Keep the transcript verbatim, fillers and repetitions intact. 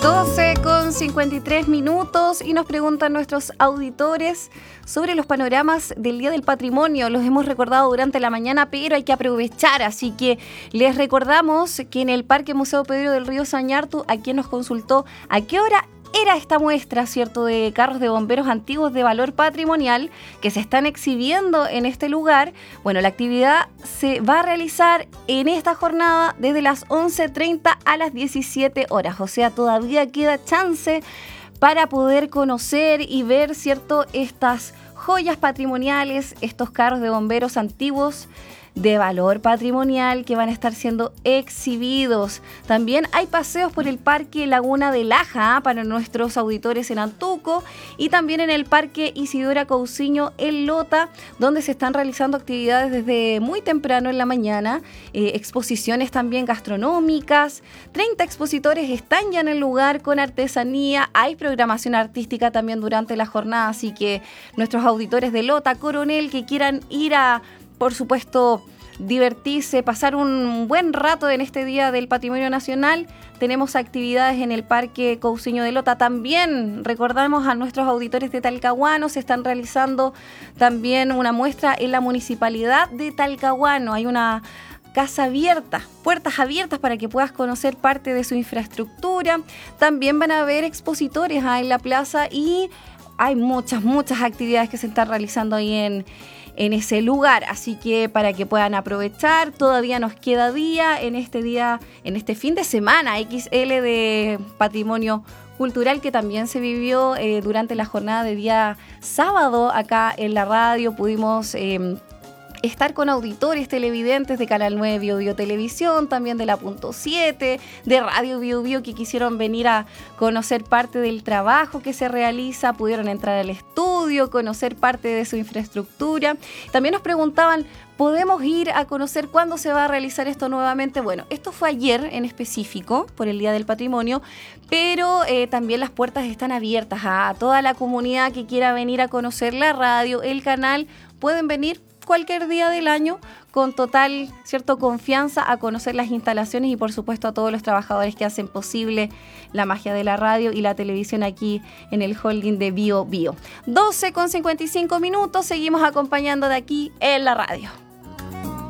doce con cincuenta y tres minutos y nos preguntan nuestros auditores sobre los panoramas del Día del Patrimonio. Los hemos recordado durante la mañana, pero hay que aprovechar, así que les recordamos que en el Parque Museo Pedro del Río Sañartu, a quien nos consultó a qué hora era esta muestra, ¿cierto?, de carros de bomberos antiguos de valor patrimonial que se están exhibiendo en este lugar. Bueno, la actividad se va a realizar en esta jornada desde las once treinta a las diecisiete horas. O sea, todavía queda chance para poder conocer y ver, ¿cierto?, estas joyas patrimoniales, estos carros de bomberos antiguos de valor patrimonial que van a estar siendo exhibidos. También hay paseos por el Parque Laguna de Laja ¿eh? para nuestros auditores en Antuco, y también en el Parque Isidora Cousiño en Lota, donde se están realizando actividades desde muy temprano en la mañana, eh, exposiciones también gastronómicas. treinta expositores están ya en el lugar con artesanía, hay programación artística también durante la jornada, así que nuestros auditores de Lota, Coronel, que quieran ir a, por supuesto, divertirse, pasar un buen rato en este Día del Patrimonio Nacional, tenemos actividades en el Parque Cousiño de Lota. También recordamos a nuestros auditores de Talcahuano, se están realizando también una muestra en la Municipalidad de Talcahuano. Hay una casa abierta, puertas abiertas para que puedas conocer parte de su infraestructura. También van a haber expositores ¿eh? en la plaza, y hay muchas, muchas actividades que se están realizando ahí en en ese lugar, así que para que puedan aprovechar, todavía nos queda día en este día, en este fin de semana equis ele de Patrimonio Cultural que también se vivió eh, durante la jornada de día sábado acá en la radio. Pudimos eh, estar con auditores televidentes de Canal nueve Bio Bio Televisión, también de la Punto siete, de Radio Bio Bio, que quisieron venir a conocer parte del trabajo que se realiza, pudieron entrar al estudio, conocer parte de su infraestructura. También nos preguntaban, ¿podemos ir a conocer cuándo se va a realizar esto nuevamente? Bueno, esto fue ayer en específico, por el Día del Patrimonio, pero eh, también las puertas están abiertas a toda la comunidad que quiera venir a conocer la radio, el canal. Pueden venir cualquier día del año con total, cierto, confianza a conocer las instalaciones, y por supuesto a todos los trabajadores que hacen posible la magia de la radio y la televisión aquí en el holding de Bio Bio. doce con cincuenta y cinco minutos, seguimos acompañando de aquí en la radio.